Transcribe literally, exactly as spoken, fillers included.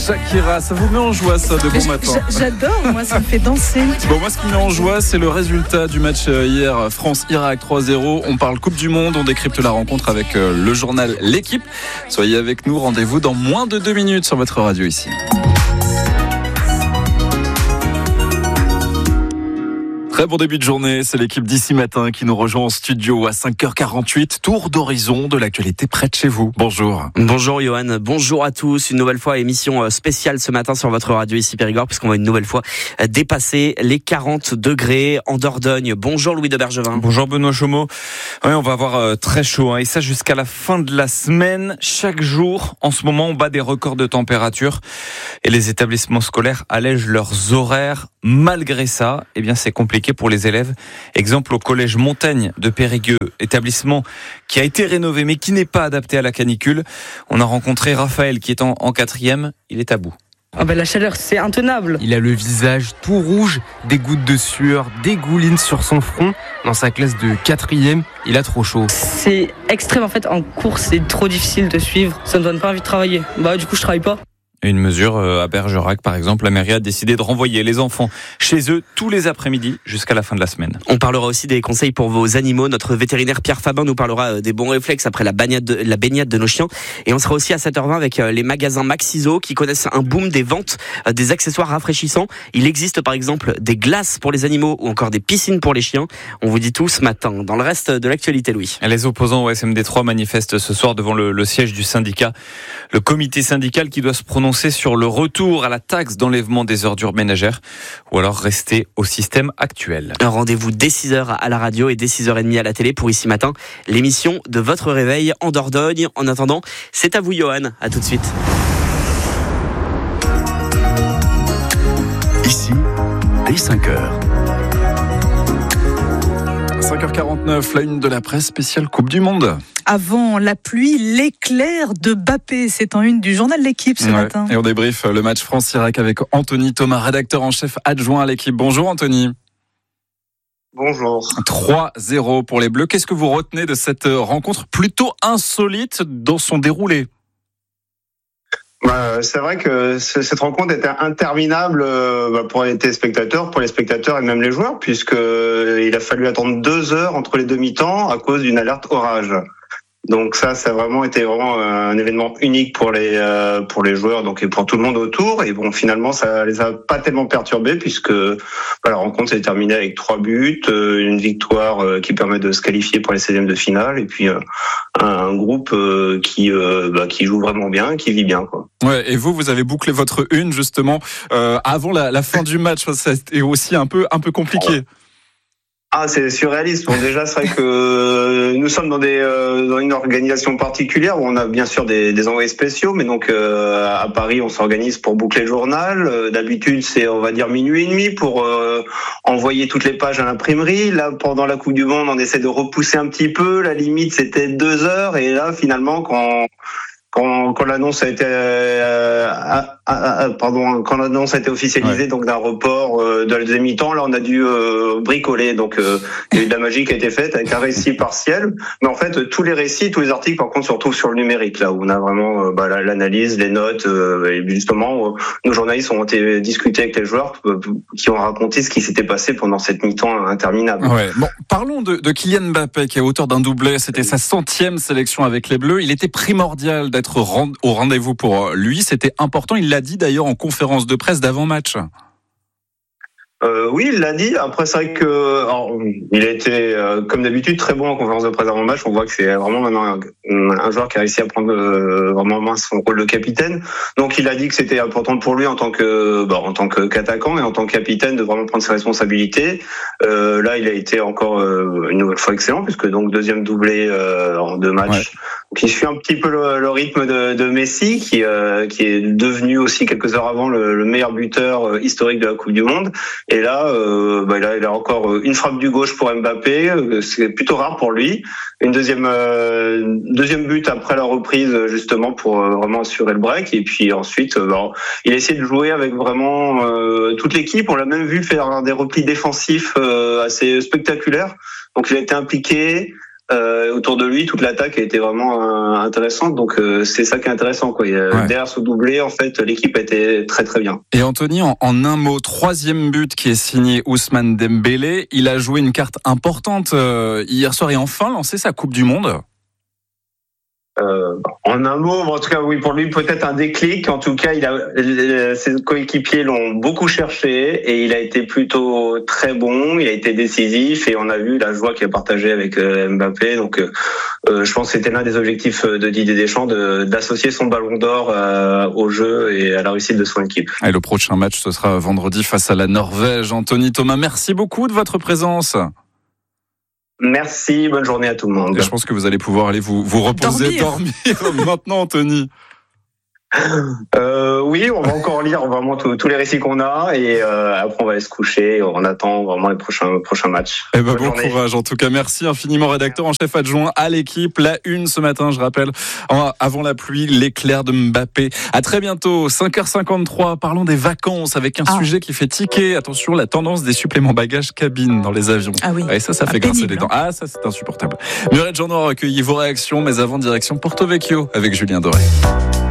Shakira, ça vous met en joie ça de bon matin? J'adore, moi ça me fait danser. Bon, moi ce qui me met en joie, c'est le résultat du match hier, France-Irak trois zéro. On parle Coupe du Monde, on décrypte la rencontre avec le journal L'équipe. Soyez avec nous, rendez-vous dans moins de deux minutes sur votre radio ici. Très bon début de journée, c'est l'équipe d'ici matin qui nous rejoint en studio à cinq heures quarante-huit. Tour d'horizon de l'actualité près de chez vous. Bonjour. Bonjour Johan, bonjour à tous. Une nouvelle fois, émission spéciale ce matin sur votre radio ici Périgord, puisqu'on va une nouvelle fois dépasser les quarante degrés en Dordogne. Bonjour Louis de Bergevin. Bonjour Benoît Chomeau. Oui, on va avoir très chaud, hein, et ça jusqu'à la fin de la semaine. Chaque jour, en ce moment, on bat des records de température et les établissements scolaires allègent leurs horaires. Malgré ça, eh bien, c'est compliqué pour les élèves. Exemple au collège Montaigne de Périgueux, établissement qui a été rénové mais qui n'est pas adapté à la canicule. On a rencontré Raphaël qui est en, en quatrième. Il est à bout. Ah ben la chaleur, c'est intenable. Il a le visage tout rouge, des gouttes de sueur dégoulinent sur son front. Dans sa classe de quatrième, il a trop chaud. C'est extrême en fait, en cours c'est trop difficile de suivre. Ça ne donne pas envie de travailler. Bah du coup je travaille pas. Une mesure à Bergerac, par exemple, la mairie a décidé de renvoyer les enfants chez eux tous les après-midi jusqu'à la fin de la semaine. On parlera aussi des conseils pour vos animaux. Notre vétérinaire Pierre Fabin nous parlera des bons réflexes après la baignade de, la baignade de nos chiens. Et on sera aussi à sept heures vingt avec les magasins Maxiso qui connaissent un boom des ventes des accessoires rafraîchissants. Il existe par exemple des glaces pour les animaux ou encore des piscines pour les chiens. On vous dit tout ce matin. Dans le reste de l'actualité, Louis. Les opposants au S M D trois manifestent ce soir devant le, le siège du syndicat. Le comité syndical qui doit se prononcer sur le retour à la taxe d'enlèvement des ordures ménagères ou alors rester au système actuel. Un rendez-vous dès six heures à la radio et dès six heures trente à la télé pour Ici Matin, l'émission de votre réveil en Dordogne. En attendant, c'est à vous Johan, à tout de suite. Ici, dès cinq heures. cinq heures quarante-neuf, la une de la presse spéciale Coupe du Monde. Avant la pluie, l'éclair de Mbappé, c'est en une du journal L'équipe ce ouais. matin. Et on débriefe le match France-Irak avec Anthony Thomas, rédacteur en chef adjoint à l'équipe. Bonjour Anthony. Bonjour. trois zéro pour les Bleus. Qu'est-ce que vous retenez de cette rencontre plutôt insolite dans son déroulé ? Bah, c'est vrai que cette rencontre était interminable pour les téléspectateurs, pour les spectateurs et même les joueurs, puisque il a fallu attendre deux heures entre les deux mi-temps à cause d'une alerte orage. Donc ça, ça a vraiment été vraiment un événement unique pour les euh, pour les joueurs, donc et pour tout le monde autour. Et bon, finalement, ça les a pas tellement perturbés puisque bah, la rencontre s'est terminée avec trois buts, euh, une victoire euh, qui permet de se qualifier pour les seizièmes de finale, et puis euh, un, un groupe euh, qui euh, bah, qui joue vraiment bien, qui vit bien, quoi. Ouais. Et vous, vous avez bouclé votre une justement euh, avant la, la fin du match. Ça c'était aussi un peu un peu compliqué. Ouais. Ah, c'est surréaliste. Bon, déjà, c'est vrai que nous sommes dans des euh, dans une organisation particulière où on a bien sûr des, des envoyés spéciaux, mais donc euh, à Paris, on s'organise pour boucler le journal. Euh, d'habitude, c'est on va dire minuit et demi pour euh, envoyer toutes les pages à l'imprimerie. Là, pendant la Coupe du Monde, on essaie de repousser un petit peu. La limite, c'était deux heures, et là, finalement, quand Quand, quand l'annonce a été, euh, ah, ah, pardon, quand l'annonce a été officialisée, ouais. donc d'un report euh, de la deuxième mi-temps, là on a dû euh, bricoler. Donc euh, il y a eu de la magie qui a été faite avec un récit partiel, mais en fait tous les récits, tous les articles par contre se retrouvent sur le numérique, là où on a vraiment euh, bah, l'analyse, les notes, euh, et justement euh, nos journalistes ont été discutés avec les joueurs euh, qui ont raconté ce qui s'était passé pendant cette mi-temps interminable. Ouais. Bon, parlons de, de Kylian Mbappé qui est auteur d'un doublé. C'était sa centième sélection avec les Bleus. Il était primordial d'être au rendez-vous pour lui, c'était important. Il l'a dit d'ailleurs en conférence de presse d'avant-match. Euh, oui, il l'a dit. Après, c'est vrai que alors, il a été, euh, comme d'habitude, très bon en conférence de presse avant le match. On voit que c'est vraiment maintenant un, un joueur qui a réussi à prendre euh, vraiment son rôle de capitaine. Donc, il a dit que c'était important pour lui en tant que, bah, en tant qu'attaquant et en tant que capitaine de vraiment prendre ses responsabilités. Euh, là, il a été encore euh, une nouvelle fois excellent, puisque donc deuxième doublé euh, en deux matchs. Ouais. Donc, il suit un petit peu le, le rythme de, de Messi, qui, euh, qui est devenu aussi quelques heures avant le, le meilleur buteur historique de la Coupe du Monde. Et là, euh, bah, il a, il a encore une frappe du gauche pour Mbappé. C'est plutôt rare pour lui. Une deuxième, euh, deuxième but après la reprise, justement, pour euh, vraiment assurer le break. Et puis ensuite, euh, bah, il a essayé de jouer avec vraiment euh, toute l'équipe. On l'a même vu faire des replis défensifs euh, assez spectaculaires. Donc il a été impliqué. euh, autour de lui, toute l'attaque a été vraiment euh, intéressante. Donc euh, c'est ça qui est intéressant, quoi. Euh, Ouais. Derrière ce doublé, en fait, l'équipe a été très très bien. Et Anthony, en, en un mot, troisième but qui est signé Ousmane Dembélé. Il a joué une carte importante euh, hier soir et enfin lancé sa Coupe du Monde. Euh, en un mot, en tout cas, oui, pour lui, peut-être un déclic. En tout cas, il a, ses coéquipiers l'ont beaucoup cherché et il a été plutôt très bon. Il a été décisif et on a vu la joie qu'il a partagée avec Mbappé. Donc, euh, je pense que c'était l'un des objectifs de Didier Deschamps de, d'associer son Ballon d'Or euh, au jeu et à la réussite de son équipe. Et le prochain match, ce sera vendredi face à la Norvège. Anthony Thomas, merci beaucoup de votre présence. Merci, bonne journée à tout le monde. Et je pense que vous allez pouvoir aller vous, vous reposer, dormir, dormir maintenant, Anthony. Euh, oui, on va encore lire vraiment tous, tous les récits qu'on a et euh, après on va aller se coucher. On attend vraiment les prochains prochains matchs. Eh ben, bon journée. courage. En tout cas, merci infiniment, rédacteur en chef adjoint à l'équipe. La une ce matin, je rappelle, avant la pluie, l'éclair de Mbappé. À très bientôt, cinq heures cinquante-trois. Parlons des vacances avec un ah. sujet qui fait tiquer. Attention, la tendance des suppléments bagages cabine dans les avions. Ah oui. Et ça, ça ah, fait grincer pénible, les dents. Ah, ça, c'est insupportable. Muriel Jean a recueilli vos réactions, mais avant, direction Porto Vecchio avec Julien Doré.